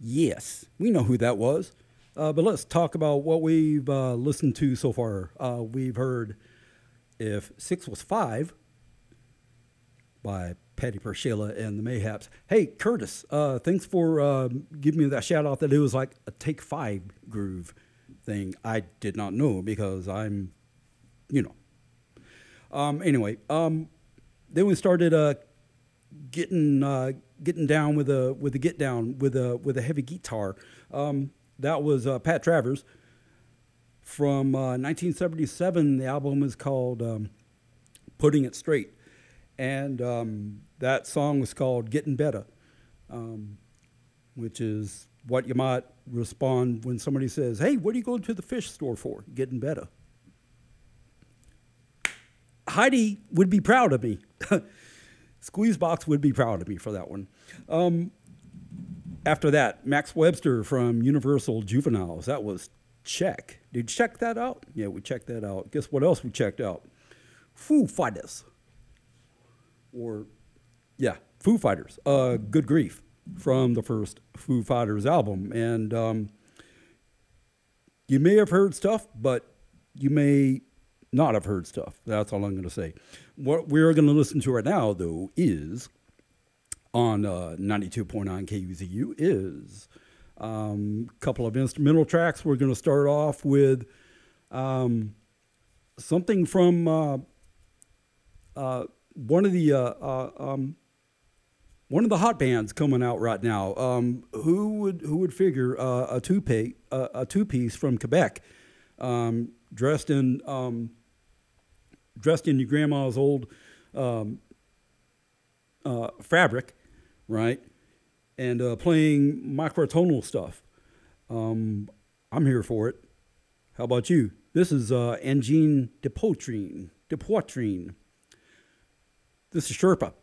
Yes, we know who that was. But let's talk about what we've listened to so far. We've heard If Six Was Five by Patty Pershilla and the Mayhaps. Hey, Curtis, thanks for giving me that shout out that it was like a Take Five groove thing. I did not know because I'm, you know. Anyway, then we started getting down with a get down with a heavy guitar. That was Pat Travers from 1977. The album is called "Putting It Straight," and that song was called "Getting Better," which is what you might respond when somebody says, "Hey, what are you going to the fish store for?" Getting better. Heidi would be proud of me. Squeezebox would be proud of me for that one. After that, Max Webster from Universal Juveniles. That was Check. Did you check that out? Yeah, we checked that out. Guess what else we checked out? Foo Fighters. Or, yeah, Foo Fighters. Good Grief from the first Foo Fighters album. And you may have heard stuff, but you may not have heard stuff. That's all I'm going to say. What we're going to listen to right now, though, is on 92.9 KUZU is a couple of instrumental tracks. We're going to start off with something from one of the hot bands coming out right now. Who would figure a two-piece from Quebec, dressed in your grandma's old fabric, right? And playing microtonal stuff. I'm here for it. How about you? This is Engine de Poitrine. This is Sherpa.